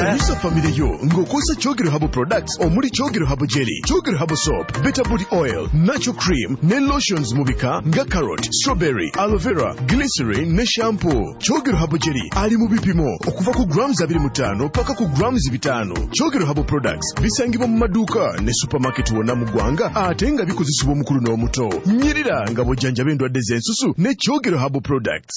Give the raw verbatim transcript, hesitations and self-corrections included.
sanyusa famire yo ng'okozesa Kyogero Herbal Products omuli Kyogero Herbal Jelly, Kyogero Herbal Soap, Better Body Oil, Natural Cream ne lotions mu bika nga carrot, strawberry, aloe vera, glycerin ne shampoo. Kyogero Herbal Jelly ali mu bipimo okuva ku grams abiri mu ttaano paka ku grams bitano. Kyogero Herbal Products bisangibwa mu maduuka ne supermarket wonna mu ggwanga ate nga bikozesebwa omukulu n'omuto. Nyirira nga bw'ojjanjaba endwadde z'ensusu ne Kyogero Herbal Products.